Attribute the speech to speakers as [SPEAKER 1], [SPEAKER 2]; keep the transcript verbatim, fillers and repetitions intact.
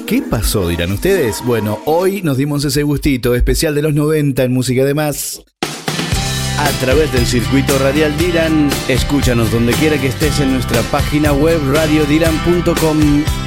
[SPEAKER 1] ¿Qué pasó, dirán ustedes? Bueno, hoy nos dimos ese gustito especial de los noventa en Música de Más. A través del circuito radial Dylan, escúchanos donde quiera que estés en nuestra página web radio dylan punto com.